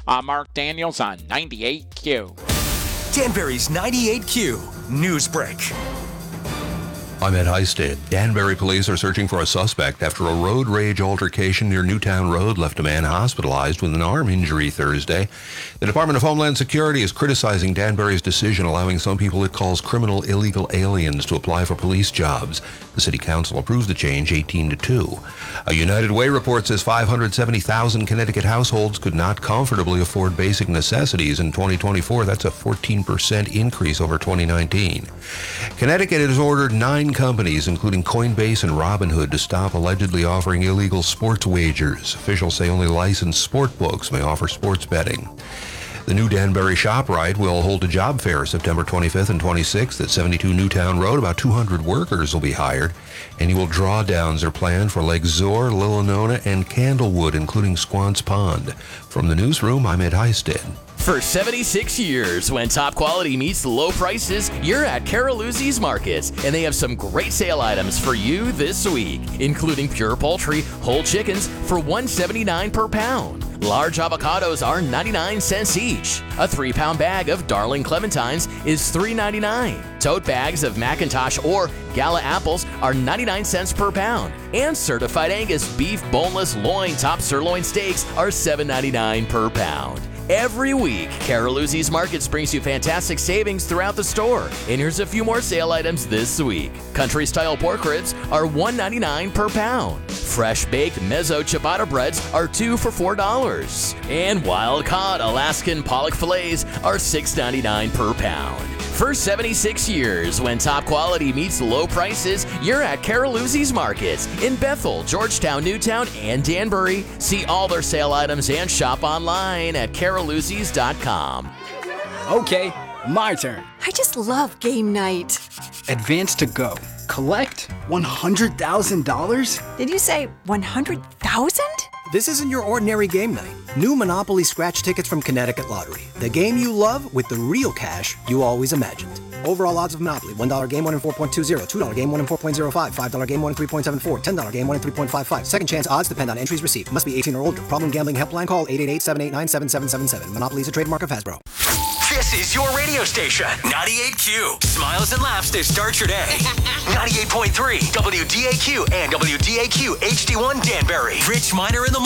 I'm Mark Daniels on 98Q. Danbury's 98Q News Break. I'm Ed Heisted. Danbury police are searching for a suspect after a road rage altercation near Newtown Road left a man hospitalized with an arm injury Thursday. The Department of Homeland Security is criticizing Danbury's decision allowing some people it calls criminal illegal aliens to apply for police jobs. The City Council approved the change 18-2. A United Way report says 570,000 Connecticut households could not comfortably afford basic necessities in 2024. That's a 14% increase over 2019. Connecticut has ordered 9 companies, including Coinbase and Robinhood, to stop allegedly offering illegal sports wagers. Officials say only licensed sport books may offer sports betting. The new Danbury ShopRite will hold a job fair September 25th and 26th at 72 Newtown Road. About 200 workers will be hired. Annual drawdowns are planned for Lake Zor, Lilanona, and Candlewood, including Squance Pond. From the newsroom, I'm Ed Heisted. For 76 years, when top quality meets low prices, you're at Caroluzzi's Markets, and they have some great sale items for you this week, including pure poultry, whole chickens for $1.79 per pound. Large avocados are 99 cents each. A 3-pound bag of Darling Clementines is $3.99. Tote bags of McIntosh or Gala apples are 99 cents per pound. And certified Angus beef boneless loin top sirloin steaks are $7.99 per pound. Every week, Caroluzzi's Markets brings you fantastic savings throughout the store. And here's a few more sale items this week. Country-style pork ribs are $1.99 per pound. Fresh-baked mezzo ciabatta breads are 2 for $4. And wild-caught Alaskan pollock fillets are $6.99 per pound. For 76 years, when top quality meets low prices, you're at Caroluzzi's Markets in Bethel, Georgetown, Newtown, and Danbury. See all their sale items and shop online at caroluzzis.com. Okay, my turn. I just love game night. Advance to go. Collect $100,000? Did you say 100,000? This isn't your ordinary game night. New Monopoly scratch tickets from Connecticut Lottery. The game you love with the real cash you always imagined. Overall odds of Monopoly. $1 game 1 in 4.20. $2 game 1 in 4.05. $5 game 1 in 3.74. $10 game 1 in 3.55. Second chance odds depend on entries received. Must be 18 or older. Problem gambling helpline call 888-789-7777. Monopoly is a trademark of Hasbro. This is your radio station, 98Q. Smiles and laughs to start your day. 98.3 WDAQ and WDAQ HD1 Danbury. Rich Minor in the morning.